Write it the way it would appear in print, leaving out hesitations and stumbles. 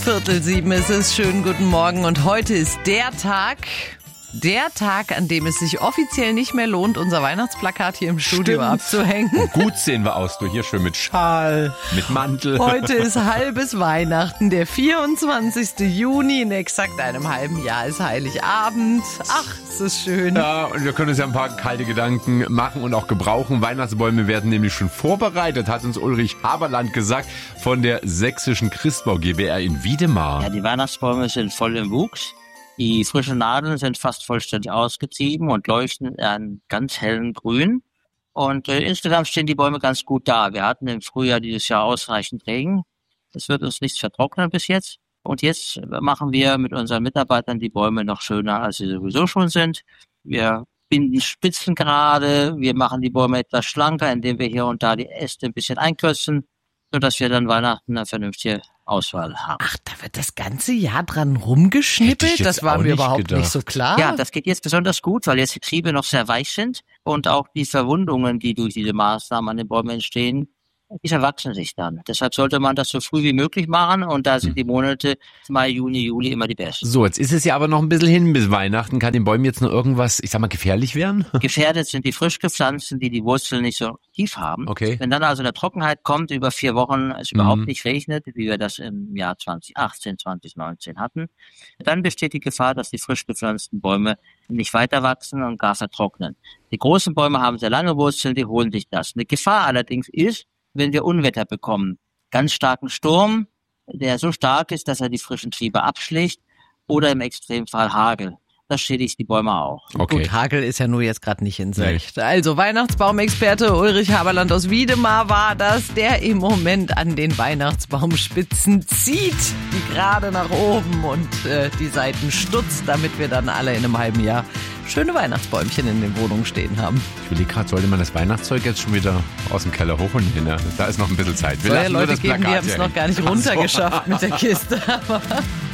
6:45 ist es. Schönen guten Morgen. Und heute ist der Tag, an dem es sich offiziell nicht mehr lohnt, unser Weihnachtsplakat hier im Studio abzuhängen. Gut sehen wir aus, du hier schön mit Schal, mit Mantel. Heute ist halbes Weihnachten, der 24. Juni. In exakt einem halben Jahr ist Heiligabend. Ach, ist das schön. Ja, und wir können uns ja ein paar kalte Gedanken machen und auch gebrauchen. Weihnachtsbäume werden nämlich schon vorbereitet, hat uns Ulrich Haberland gesagt, von der Sächsischen Christbau GbR in Wiedemar. Ja, die Weihnachtsbäume sind voll im Wuchs. Die frischen Nadeln sind fast vollständig ausgetrieben und leuchten in einem ganz hellen Grün. Und insgesamt stehen die Bäume ganz gut da. Wir hatten im Frühjahr dieses Jahr ausreichend Regen. Es wird uns nichts vertrocknen bis jetzt. Und jetzt machen wir mit unseren Mitarbeitern die Bäume noch schöner, als sie sowieso schon sind. Wir binden Spitzen gerade. Wir machen die Bäume etwas schlanker, indem wir hier und da die Äste ein bisschen einkürzen, sodass wir dann Weihnachten eine vernünftige Auswahl haben. Ach, da wird das ganze Jahr dran rumgeschnippelt? Das war mir überhaupt nicht so klar. Ja, das geht jetzt besonders gut, weil jetzt die Triebe noch sehr weich sind und auch die Verwundungen, die durch diese Maßnahmen an den Bäumen entstehen, die verwachsen sich dann. Deshalb sollte man das so früh wie möglich machen und da sind die Monate Mai, Juni, Juli immer die besten. So, jetzt ist es ja aber noch ein bisschen hin bis Weihnachten. Kann den Bäumen jetzt noch irgendwas, ich sag mal, gefährlich werden? Gefährdet sind die frisch gepflanzten, die Wurzeln nicht so tief haben. Okay. Wenn dann also eine Trockenheit kommt, über 4 Wochen es überhaupt nicht regnet, wie wir das im Jahr 2018, 2019 hatten, dann besteht die Gefahr, dass die frisch gepflanzten Bäume nicht weiter wachsen und gar vertrocknen. Die großen Bäume haben sehr lange Wurzeln, die holen sich das. Eine Gefahr allerdings ist, wenn wir Unwetter bekommen, ganz starken Sturm, der so stark ist, dass er die frischen Triebe abschlägt, oder im Extremfall Hagel. Das schädigt die Bäume auch. Okay. Gut, Hagel ist ja nur jetzt gerade nicht in Sicht. Nee. Also Weihnachtsbaumexperte Ulrich Haberland aus Wiedemar war das, der im Moment an den Weihnachtsbaumspitzen zieht, die gerade nach oben und die Seiten stutzt, damit wir dann alle in einem halben Jahr schöne Weihnachtsbäumchen in den Wohnungen stehen haben. Ich überlege gerade, sollte man das Weihnachtszeug jetzt schon wieder aus dem Keller hochholen? Ne? Da ist noch ein bisschen Zeit. Wir lassen Leute geben, die haben es noch gar nicht runtergeschafft mit der Kiste.